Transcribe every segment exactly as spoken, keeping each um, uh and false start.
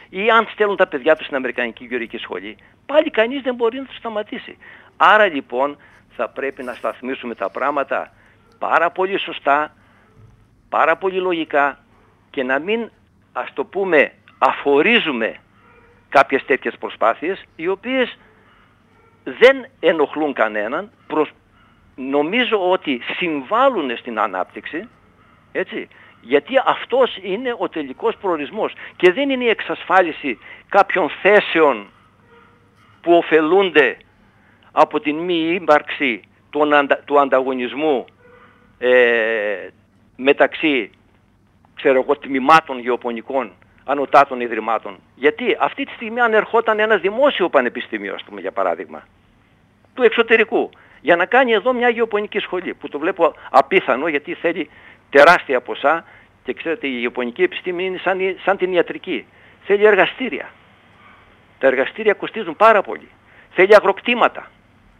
ή αν στέλνουν τα παιδιά τους στην Αμερικανική Γεωργική Σχολή, πάλι κανείς δεν μπορεί να τους σταματήσει. Άρα λοιπόν θα πρέπει να σταθμίσουμε τα πράγματα πάρα πολύ σωστά, πάρα πολύ λογικά και να μην, ας το πούμε, αφορίζουμε κάποιες τέτοιες προσπάθειες οι οποίες δεν ενοχλούν κανέναν, προς... νομίζω ότι συμβάλλουν στην ανάπτυξη, έτσι, γιατί αυτός είναι ο τελικός προορισμός και δεν είναι η εξασφάλιση κάποιων θέσεων που ωφελούνται από την μη ύπαρξη του, αντα... του ανταγωνισμού ε, μεταξύ, ξέρω εγώ, τμήματων γεωπονικών ανωτάτων ιδρυμάτων. Γιατί αυτή τη στιγμή αν ερχόταν ένα δημόσιο πανεπιστήμιο, ας πούμε, για παράδειγμα, του εξωτερικού, για να κάνει εδώ μια γεωπονική σχολή, που το βλέπω απίθανο γιατί θέλει τεράστια ποσά και ξέρετε η γεωπονική επιστήμη είναι σαν, σαν την ιατρική. Θέλει εργαστήρια. Τα εργαστήρια κοστίζουν πάρα πολύ. Θέλει αγροκτήματα.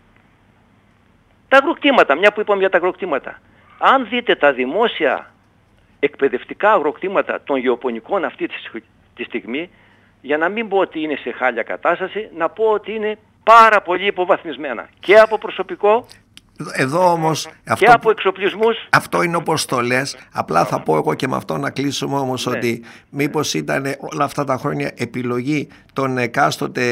Τα αγροκτήματα, μια που είπαμε για τα αγροκτήματα. Αν δείτε τα δημόσια εκπαιδευτικά αγροκτήματα των γεωπονικών αυτή τη στιγμή, για να μην πω ότι είναι σε χάλια κατάσταση, να πω ότι είναι πάρα πολύ υποβαθμισμένα και από προσωπικό εδώ όμως, και αυτό, από εξοπλισμούς. Αυτό είναι όπως το λες. Απλά θα πω εγώ και με αυτό να κλείσουμε όμως, ναι, ότι μήπως ήταν όλα αυτά τα χρόνια επιλογή των εκάστοτε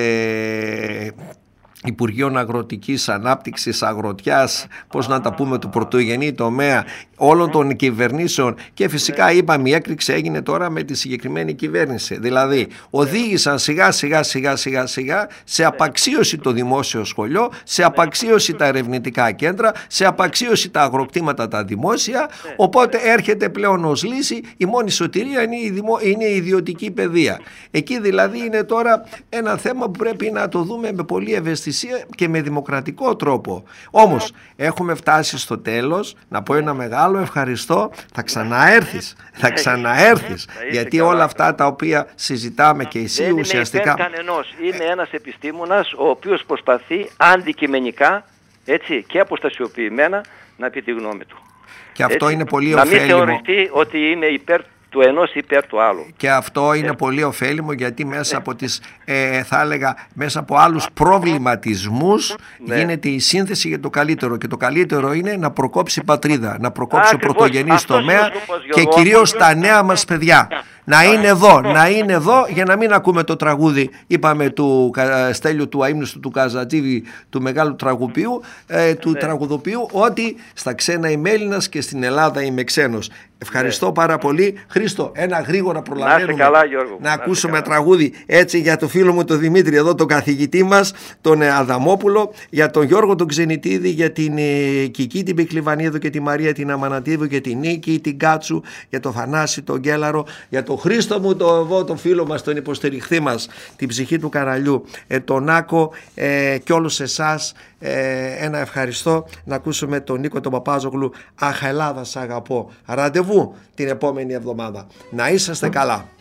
Υπουργείων Αγροτικής Ανάπτυξης, Αγροτιάς, πώς να τα πούμε, του πρωτογενή τομέα όλων των κυβερνήσεων και φυσικά είπαμε η έκρηξη έγινε τώρα με τη συγκεκριμένη κυβέρνηση. Δηλαδή οδήγησαν σιγά σιγά σιγά σιγά σιγά σε απαξίωση το δημόσιο σχολείο, σε απαξίωση τα ερευνητικά κέντρα, σε απαξίωση τα αγροκτήματα τα δημόσια, οπότε έρχεται πλέον ως λύση η μόνη σωτηρία είναι η, δημο... είναι η ιδιωτική παιδεία. Εκεί δηλαδή είναι τώρα ένα θέμα που πρέπει να το δούμε με πολύ ευαισθησία και με δημοκρατικό τρόπο. Όμως έχουμε φτάσει στο τέλος. Να πω ένα μεγάλο ευχαριστώ. Θα ξαναέρθεις, θα ξαναέρθεις γιατί όλα αυτά τα οποία συζητάμε και εσύ δεν ουσιαστικά... Δεν είμαι υπέρ κανενός. Είμαι ένας επιστήμονας ο οποίος προσπαθεί αντικειμενικά, έτσι, και αποστασιοποιημένα να πει τη γνώμη του. Και αυτό έτσι, είναι πολύ να ωφέλιμο. Να μην θεωρηθεί ότι είμαι υπέρ του ενός υπέρ του άλλου. Και αυτό είναι ε. πολύ ωφέλιμο γιατί μέσα από τις, ε, θα έλεγα, μέσα από άλλους προβληματισμούς ναι. γίνεται η σύνθεση για το καλύτερο και το καλύτερο είναι να προκόψει η πατρίδα, να προκόψει ο πρωτογενής τομέα και κυρίως τα νέα μας παιδιά. Να είναι εδώ, να είναι εδώ για να μην ακούμε το τραγούδι, είπαμε, του Στέλιου του αείμνηστου του Καζατζίδη, του μεγάλου τραγουδοποιού, ε, του ναι. τραγουδοποιού, ότι στα ξένα είμαι Έλληνας και στην Ελλάδα είμαι ξένος. Ευχαριστώ ναι. πάρα πολύ. Χρήστο, ένα γρήγορα προλαβαίνουμε να, καλά, Γιώργο. να, να ακούσουμε καλά. τραγούδι έτσι για το φίλο μου τον Δημήτρη εδώ, τον καθηγητή μας, τον Αδαμόπουλο, για τον Γιώργο τον Ξενιτίδη, για την ε, Κική την Πικλιβανίδου και τη Μαρία την Αμανατίδου, για την Νίκη την Κάτσου, για τον Θανάση τον Γκέλαρο, για τον Χρήστο μου, τον εγώ, τον φίλο μας, τον υποστηριχθή μας, την ψυχή του Καραλιού, ε, τον Άκο ε, και όλους εσάς ε, ένα ευχαριστώ. Να ακούσουμε τον Νίκο τον Παπάζογλου, Αχ Ελλάδα σ' αγαπώ. Ραντεβού την επόμενη εβδομάδα. Να είσαστε καλά.